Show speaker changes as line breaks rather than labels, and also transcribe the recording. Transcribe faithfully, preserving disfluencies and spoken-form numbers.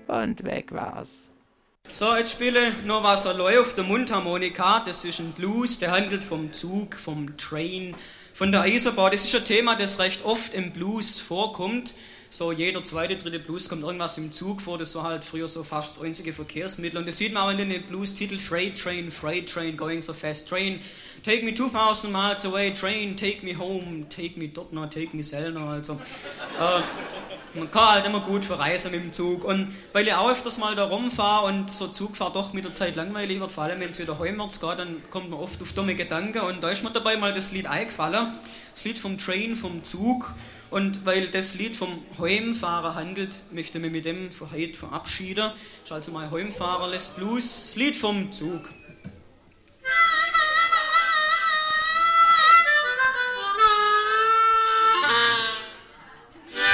und weg war's.
So, jetzt spiele noch was allein auf der Mundharmonika. Das ist ein Blues, der handelt vom Zug, vom Train, von der Eisenbahn. Das ist ein Thema, das recht oft im Blues vorkommt. So jeder zweite, dritte Blues kommt irgendwas im Zug vor. Das war halt früher so fast das einzige Verkehrsmittel. Und das sieht man auch in den Blues-Titel Freight Train, Freight Train, Going so fast Train. Take me two thousand miles away, Train, take me home, take me dort noch, take me selber. Also, äh, man kann halt immer gut verreisen mit dem Zug. Und weil ich auch öfters mal da rumfahre und so Zugfahrt doch mit der Zeit langweilig wird, vor allem wenn es wieder heimwärts geht, dann kommt man oft auf dumme Gedanken. Und da ist mir dabei mal das Lied eingefallen. Das Lied vom Train, vom Zug. Und weil das Lied vom Heimfahrer handelt, möchte ich mich mit dem für heute verabschieden. Das ist also mein Heimfahrerles Blues, das Lied vom Zug.